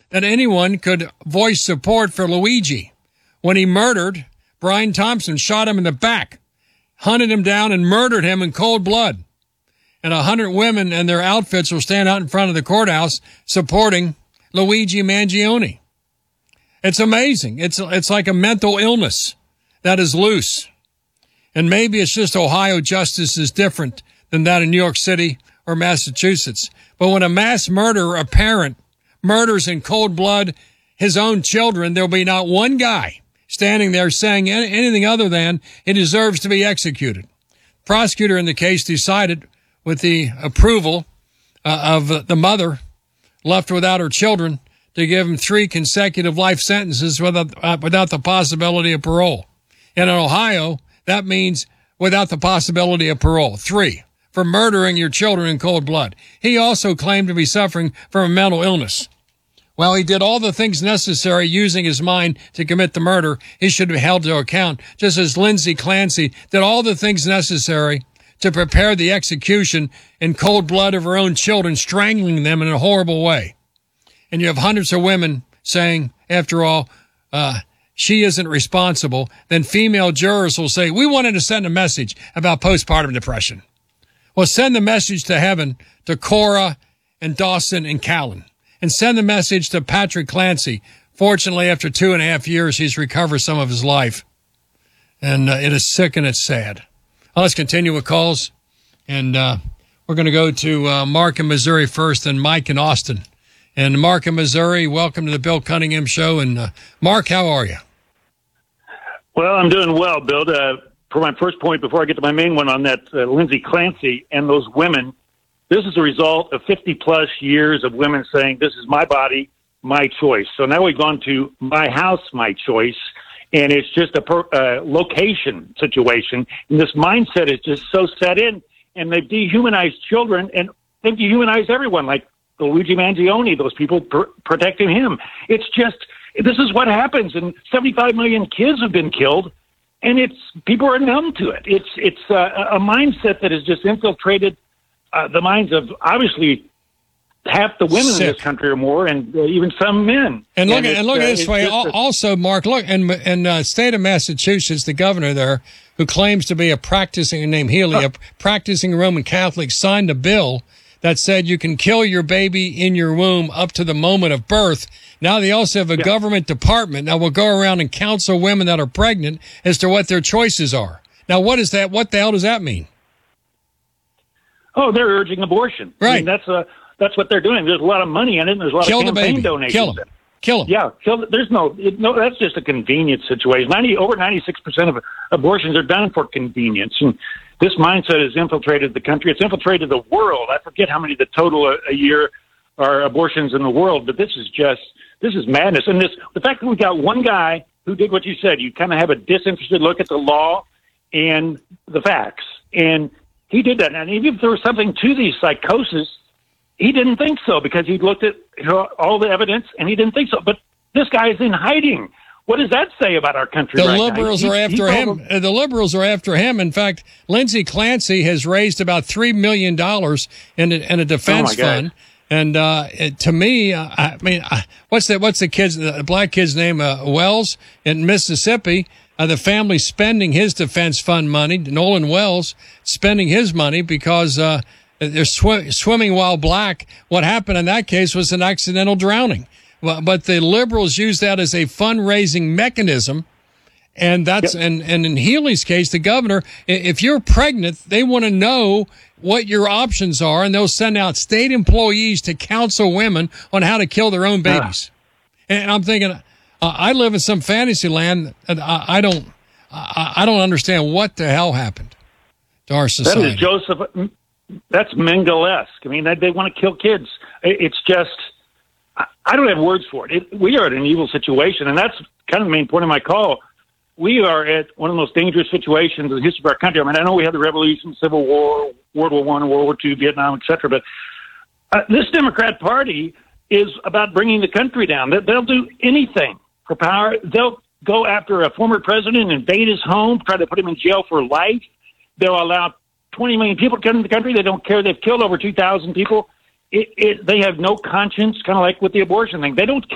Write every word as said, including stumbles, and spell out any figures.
that anyone could voice support for Luigi when he murdered Brian Thompson, shot him in the back, hunted him down, and murdered him in cold blood. And a hundred women and their outfits will stand out in front of the courthouse supporting Luigi Mangione. It's amazing. It's it's like a mental illness that is loose. And maybe it's just Ohio justice is different than that in New York City or Massachusetts. But when a mass murderer, a parent, murders in cold blood his own children, there'll be not one guy standing there saying anything other than he deserves to be executed. Prosecutor in the case decided, with the approval uh, of the mother left without her children, to give him three consecutive life sentences without, uh, without the possibility of parole. And in Ohio, that means without the possibility of parole. Three, for murdering your children in cold blood. He also claimed to be suffering from a mental illness. While he did all the things necessary using his mind to commit the murder, he should be held to account, just as Lindsay Clancy did all the things necessary to prepare the execution in cold blood of her own children, strangling them in a horrible way. And you have hundreds of women saying, after all, uh, she isn't responsible. Then female jurors will say, we wanted to send a message about postpartum depression. Well, send the message to heaven to Cora and Dawson and Callan. And send the message to Patrick Clancy. Fortunately, after two and a half years, he's recovered some of his life. And uh, it is sick and it's sad. Well, let's continue with calls. And uh, we're going to go to uh, Mark in Missouri first and Mike in Austin. And Mark in Missouri, welcome to the Bill Cunningham Show. And uh, Mark, how are you? Well, I'm doing well, Bill. Uh, for my first point, before I get to my main one on that, uh, Lindsay Clancy and those women, this is a result of fifty-plus years of women saying, this is my body, my choice. So now we've gone to my house, my choice. And it's just a per, uh, location situation. And this mindset is just so set in. And they've dehumanized children and they've dehumanized everyone, like Luigi Mangione, those people pr- protecting him. It's just, this is what happens. And seventy-five million kids have been killed. And it's, people are numb to it. It's, it's uh, a mindset that has just infiltrated uh, the minds of, obviously, half the women Sick. in this country or more, and uh, even some men. And look, and, and look uh, at it this way. a, Also, Mark, look, in in the uh, state of Massachusetts, the governor there, who claims to be a practicing, named Healy, a practicing Roman Catholic, signed a bill that said you can kill your baby in your womb up to the moment of birth. Now they also have a yeah. government department that will go around and counsel women that are pregnant as to what their choices are. Now, what is that? What the hell does that mean? Oh, they're urging abortion. Right. I mean, that's a. That's what they're doing. There's a lot of money in it, and there's a lot Kill of the campaign baby. donations. Kill him. Kill him. Yeah, kill. There's no, it, no. That's just a convenience situation. Ninety over ninety-six percent of abortions are done for convenience, and this mindset has infiltrated the country. It's infiltrated the world. I forget how many the total a, a year are abortions in the world, but this is just this is madness. And this the fact that we got one guy who did what you said. You kind of have a disinterested look at the law and the facts, and he did that. And even if there was something to these psychosis, he didn't think so because he looked at you know, all the evidence and he didn't think so. But this guy is in hiding. What does that say about our country the right liberals now? are He, after he him. them- The liberals are after him. In fact, Lindsay Clancy has raised about three million dollars in a, in a defense Oh, my God. fund. And uh, it, to me, uh, I mean, uh, what's the what's the kid's the black kid's name? Uh, Wells in Mississippi. Uh, the family spending his defense fund money. Nolan Wells spending his money because uh, they're sw- swimming while black. What happened in that case was an accidental drowning. Well, but the liberals use that as a fundraising mechanism. And that's, Yep. and, and in Healy's case, the governor, i- if you're pregnant, they want to know what your options are, and they'll send out state employees to counsel women on how to kill their own babies. And I'm thinking, uh, I live in some fantasy land, and I, I don't, I, I don't understand what the hell happened to our That society. is Joseph. That's Mengele-esque. I mean, they, they want to kill kids. It, it's just, I, I don't have words for it. it. We are at an evil situation, and that's kind of the main point of my call. We are at one of the most dangerous situations in the history of our country. I mean, I know we had the Revolution, Civil War, World War One, World War Two, Vietnam, et cetera, but uh, this Democrat Party is about bringing the country down. They, they'll do anything for power. They'll go after a former president, invade his home, try to put him in jail for life. They'll allow twenty million people to come into the country. They don't care. They've killed over two thousand people. It, it, they have no conscience, kind of like with the abortion thing. They don't care.